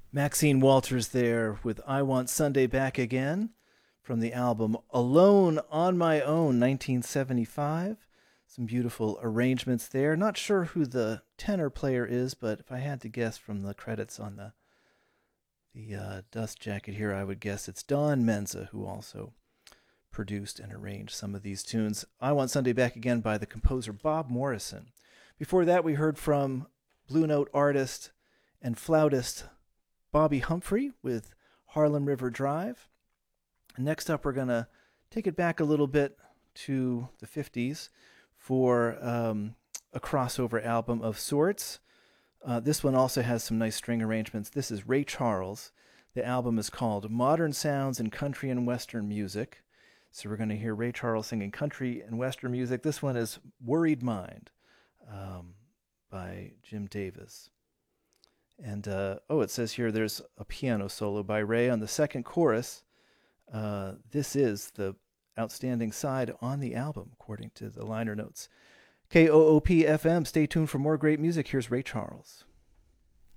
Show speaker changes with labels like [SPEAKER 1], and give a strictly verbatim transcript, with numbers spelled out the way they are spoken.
[SPEAKER 1] Maxine Walters there with I Want Sunday Back Again from the album Alone on My Own, nineteen seventy-five. Some beautiful arrangements there. Not sure who the tenor player is, but if I had to guess from the credits on the the uh, dust jacket here, I would guess it's Don Menza, who also produced and arranged some of these tunes. I Want Sunday Back Again by the composer Bob Morrison. Before that, we heard from Blue Note artist and flautist Bobby Humphrey with Harlem River Drive. Next up, we're going to take it back a little bit to the fifties for um, a crossover album of sorts. Uh, this one also has some nice string arrangements. This is Ray Charles. The album is called Modern Sounds in Country and Western Music. So we're going to hear Ray Charles singing country and western music. This one is Worried Mind um, by Jim Davis. And, uh, oh, it says here there's a piano solo by Ray on the second chorus. Uh, this is the outstanding side on the album, according to the liner notes. K O O P F M, stay tuned for more great music. Here's Ray Charles.